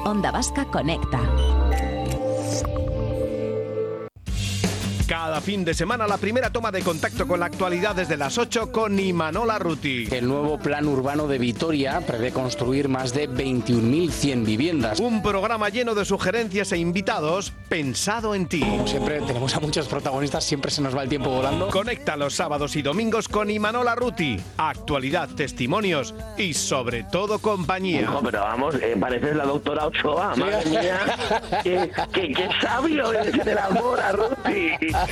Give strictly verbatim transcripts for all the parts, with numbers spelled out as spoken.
Onda Vasca Conecta. Cada fin de semana la primera toma de contacto con la actualidad desde las ocho con Imanol Arruti. El nuevo plan urbano de Vitoria prevé construir más de veintiún mil cien viviendas. Un programa lleno de sugerencias e invitados pensado en ti. Como siempre tenemos a muchos protagonistas, siempre se nos va el tiempo volando. Conecta los sábados y domingos con Imanol Arruti. Actualidad, testimonios y sobre todo compañía. Hijo, pero vamos, eh, pareces la doctora Ochoa, sí. Madre mía. qué, qué, qué sabio eres del amor, Arruti.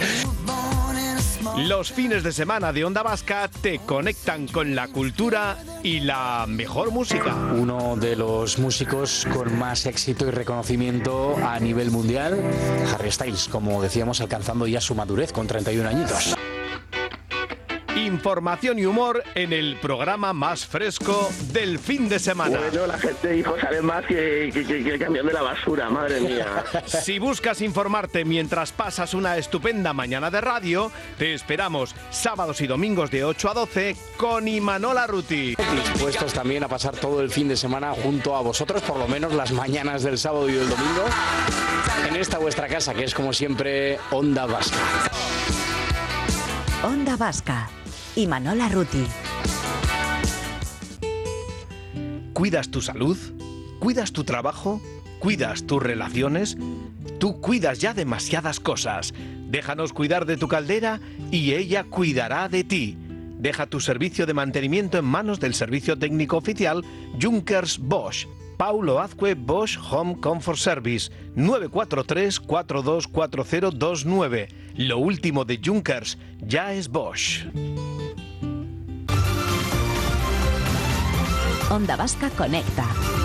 Los fines de semana de Onda Vasca te conectan con la cultura y la mejor música. Uno de los músicos con más éxito y reconocimiento a nivel mundial, Harry Styles, como decíamos, alcanzando ya su madurez con treinta y un añitos. Información y humor en el programa más fresco del fin de semana. Bueno, la gente dijo, sale más que, que, que, que el camión de la basura, madre mía. Si buscas informarte mientras pasas una estupenda mañana de radio, te esperamos sábados y domingos de ocho a doce con Imanol Arruti. Dispuestos también a pasar todo el fin de semana junto a vosotros, por lo menos las mañanas del sábado y del domingo, en esta vuestra casa, que es como siempre Onda Vasca. Onda Vasca. Imanol Arruti. ¿Cuidas tu salud? ¿Cuidas tu trabajo? ¿Cuidas tus relaciones? Tú cuidas ya demasiadas cosas. Déjanos cuidar de tu caldera y ella cuidará de ti. Deja tu servicio de mantenimiento en manos del servicio técnico oficial Junkers Bosch. Paulo Azcue Bosch Home Comfort Service, nueve cuatro tres, cuatro dos cuatro cero dos nueve. Lo último de Junkers ya es Bosch. Onda Vasca Conecta.